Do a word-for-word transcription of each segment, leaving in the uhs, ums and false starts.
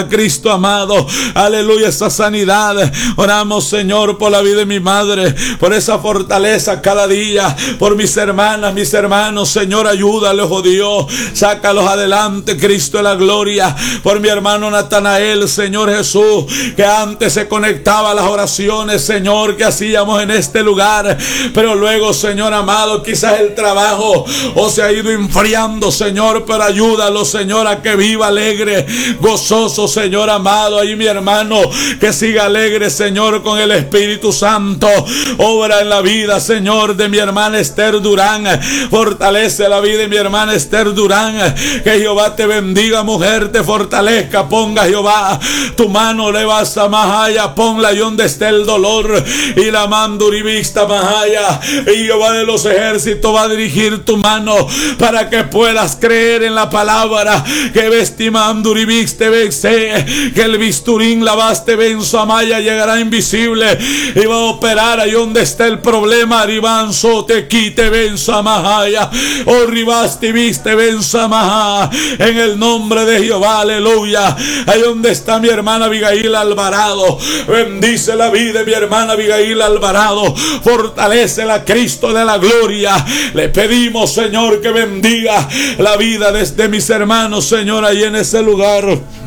Cristo amado, aleluya, esa sanidad. Oramos, Señor, por la vida de mi madre, por esa fortaleza cada día, por mis hermanas, mis hermanos, Señor, ayúdales, oh Dios, sácalos adelante, Cristo de la gloria. Por mi hermano Natanael, Señor Jesús, que antes se conectaba a las oraciones, Señor, que hacíamos en este lugar, pero luego, Señor amado, quizás el trabajo o se ha ido enfriando, Señor, pero ayúdalo, Señor, a que viva alegre, gozoso, Señor amado. Ahí mi hermano, que siga alegre, Señor, con el Espíritu Santo. Obra en la vida, Señor, de mi hermana Esther Durán. Fortalece la vida de mi hermana Esther Durán. Que Jehová te bendiga, mujer, te fortalezca. Ponga, Jehová, tu mano, le vas a Mahaya, ponla ahí donde esté el dolor, y la mandurivista Mahaya, y Jehová de los ejércitos va a dirigir tu mano para que puedas creer en la palabra. Que vestimanduriviste vence, que el bisturín lavaste venzo Amaya llegará invisible y va a operar ahí donde está el problema. Ribanzo te quite venzo Amaya, o ribaste viste venzo Amaya, en el nombre de Jehová, aleluya. Ahí donde está mi hermana Abigail Alvarado, bendice la vida de mi hermana Abigail Alvarado, fortalece la Cristo de la gloria. Le pedimos, Señor, que bendiga la vida de mis hermanos, Señor, ahí en ese lugar.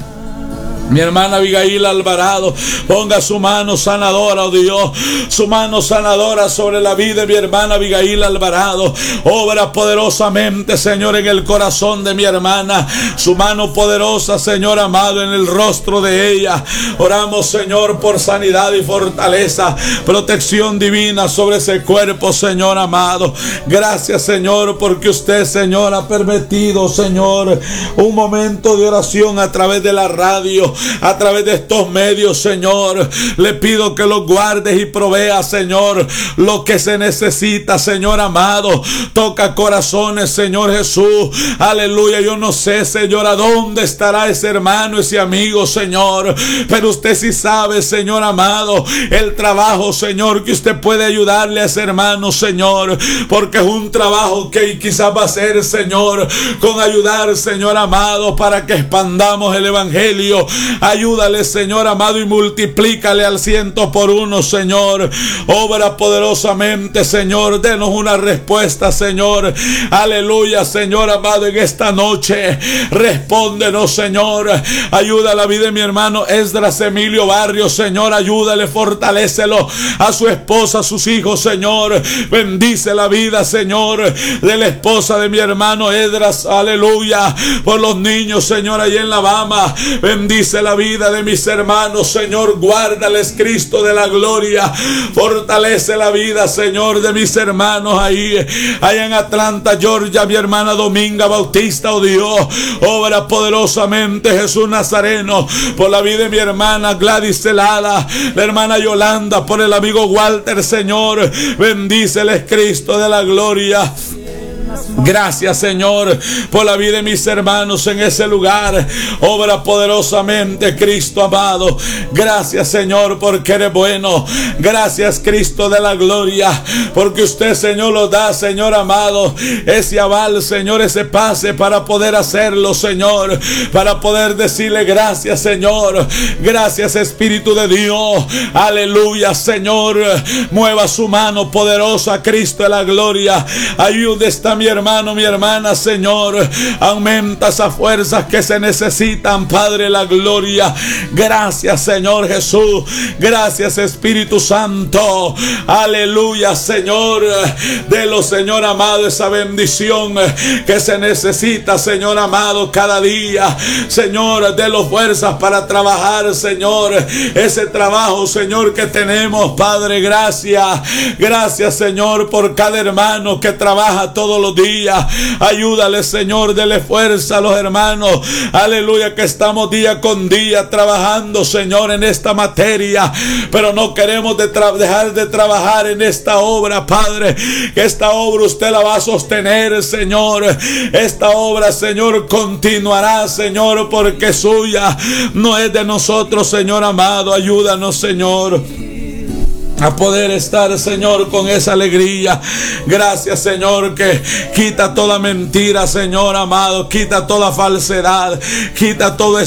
Mi hermana Abigail Alvarado, ponga su mano sanadora, oh Dios, su mano sanadora sobre la vida de mi hermana Abigail Alvarado. Obra poderosamente, Señor, en el corazón de mi hermana. Su mano poderosa, Señor amado, en el rostro de ella. Oramos, Señor, por sanidad y fortaleza, protección divina sobre ese cuerpo, Señor amado. Gracias, Señor, porque usted, Señor, ha permitido, Señor, un momento de oración a través de la radio, a través de estos medios, Señor. Le pido que los guardes y provea, Señor, lo que se necesita, Señor amado. Toca corazones, Señor Jesús, aleluya. Yo no sé, Señor, a dónde estará ese hermano, ese amigo, Señor, pero usted sí sabe, Señor amado, el trabajo, Señor, que usted puede ayudarle a ese hermano, Señor, porque es un trabajo que quizás va a ser, Señor, con ayudar, Señor amado, para que expandamos el evangelio. Ayúdale, Señor amado, y multiplícale al ciento por uno, Señor. Obra poderosamente, Señor. Denos una respuesta, Señor. Aleluya, Señor amado, en esta noche. Respóndenos, Señor. Ayuda a la vida de mi hermano Esdras Emilio Barrios, Señor. Ayúdale, fortalécelo a su esposa, a sus hijos, Señor. Bendice la vida, Señor, de la esposa de mi hermano Esdras. Aleluya. Por los niños, Señor, allá en La Bama. Bendice la vida de mis hermanos, Señor. Guárdales, Cristo de la gloria. Fortalece la vida, Señor, de mis hermanos ahí, allá en Atlanta, Georgia. Mi hermana Dominga Bautista, oh Dios. Obra poderosamente, Jesús Nazareno, por la vida de mi hermana Gladys Celada, la hermana Yolanda, por el amigo Walter, Señor. Bendíceles, Cristo de la gloria. Gracias, Señor, por la vida de mis hermanos en ese lugar. Obra poderosamente, Cristo amado. Gracias, Señor, porque eres bueno. Gracias, Cristo de la gloria, porque usted, Señor, lo da, Señor amado, ese aval, Señor, ese pase para poder hacerlo, Señor, para poder decirle gracias, Señor. Gracias, Espíritu de Dios. Aleluya, Señor. Mueva su mano poderosa, Cristo de la gloria. Ahí donde está mi hermano, mi hermana, Señor, aumenta esas fuerzas que se necesitan, Padre, la gloria. Gracias, Señor Jesús. Gracias, Espíritu Santo. Aleluya, Señor. Delo, Señor amado, esa bendición que se necesita, Señor amado, cada día. Señor, delo fuerzas para trabajar, Señor, ese trabajo, Señor, que tenemos, Padre. Gracias. Gracias, Señor, por cada hermano que trabaja todos los días. Ayúdale, Señor, dele fuerza a los hermanos, aleluya, que estamos día con día trabajando, Señor, en esta materia, pero no queremos de dejar de trabajar en esta obra, Padre, que esta obra usted la va a sostener, Señor. Esta obra, Señor, continuará, Señor, porque es suya, no es de nosotros, Señor amado. Ayúdanos, Señor, a poder estar, Señor, con esa alegría. Gracias, Señor, que quita toda mentira, Señor amado, quita toda falsedad, quita todo